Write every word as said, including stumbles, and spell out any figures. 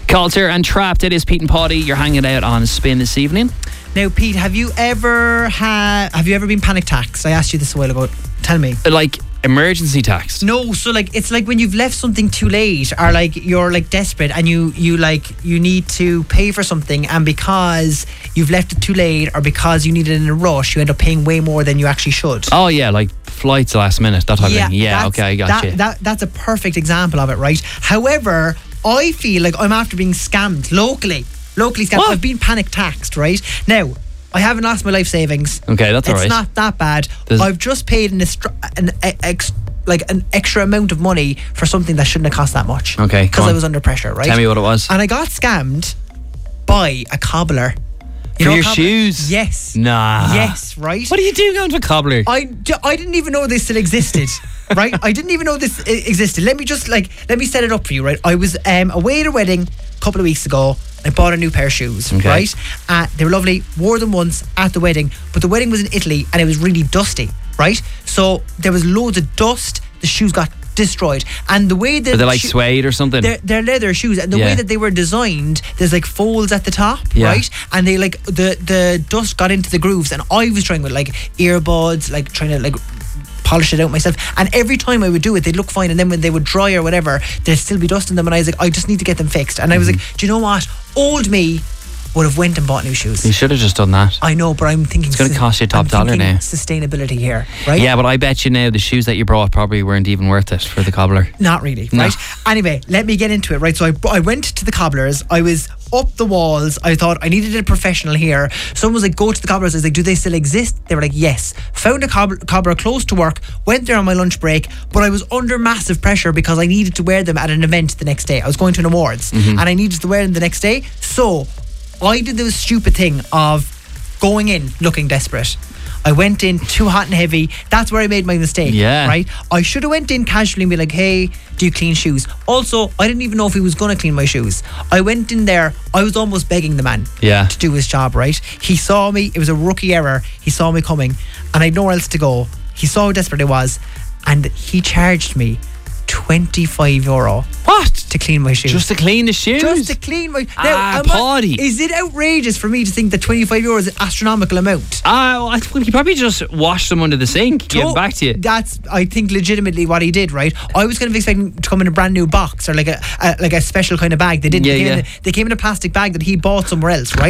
Coulter and Trapped. It is Pete and Paddy. You're hanging out on Spin this evening. Now, Pete, have you ever had? Have you ever been panic taxed? I asked you this a while ago. Tell me. Like emergency taxed? No, so like it's like when you've left something too late, or like you're like desperate and you you like you need to pay for something, and because you've left it too late, or because you need it in a rush, you end up paying way more than you actually should. Oh yeah, like flights last minute, that type yeah, of thing. Yeah, okay, I got that, you. That that's a perfect example of it, right? However, I feel like I'm after being scammed locally. Locally scammed. What? I've been panic taxed, right? Now, I haven't lost my life savings. Okay, that's all right. It's not that bad. There's I've just paid an, extra, an ex, like an extra amount of money for something that shouldn't have cost that much. Okay, because go I on. was under pressure, right? Tell me what it was. And I got scammed by a cobbler. You For know a your cobbler? shoes? Yes. Nah. Yes, right? What are you doing going to a cobbler? I, d- I didn't even know this still existed. Right? I didn't even know this i- existed. Let me just like let me set it up for you, right? I was um, away at a wedding a couple of weeks ago. I bought a new pair of shoes, Okay. right? Uh, they were lovely. Wore them once at the wedding, but the wedding was in Italy and it was really dusty, right? So there was loads of dust. The shoes got destroyed, and the way that Are they like sho- suede or something? they're, they're leather shoes, and the Yeah. way that they were designed, there's like folds at the top, Yeah. right? And they like the the dust got into the grooves, and I was trying with like earbuds, like trying to like polish it out myself, and every time I would do it they'd look fine, and then when they would dry or whatever there'd still be dust in them, and I was like, I just need to get them fixed. And I was like, do you know what, old me would have went and bought new shoes. You should have just done that. I know, but I'm thinking It's gonna sus- cost you top I'm dollar thinking now. sustainability here, right? Yeah, but I bet you now the shoes that you brought probably weren't even worth it for the cobbler. Not really, No. right? Anyway, let me get into it, right? So I, I went to the cobblers. I was up the walls. I thought I needed a professional here. Someone was like, go to the cobblers. I was like, do they still exist? They were like, yes. Found a cob- cobbler close to work, went there on my lunch break, but I was under massive pressure because I needed to wear them at an event the next day. I was going to an awards and I needed to wear them the next day. So I did the stupid thing of going in looking desperate. I went in too hot and heavy. That's where I made my mistake. Yeah. Right? I should have went in casually and be like, hey, do you clean shoes? Also, I didn't even know if he was going to clean my shoes. I went in there, I was almost begging the man Yeah. to do his job, right? He saw me, it was a rookie error. He saw me coming and I had nowhere else to go. He saw how desperate I was and he charged me twenty-five euro What? to clean my shoes. Just to clean the shoes? Just to clean my... Ah, am I- Paddy. Is it outrageous for me to think that twenty-five euro is an astronomical amount? Ah, I think he probably just washed them under the sink. Give To- it back to you. That's, I think, legitimately what he did, right? I was kind of expecting to come in a brand new box or like a, a like a special kind of bag. They didn't. Yeah, they, came yeah. in a, they came in a plastic bag that he bought somewhere else, right?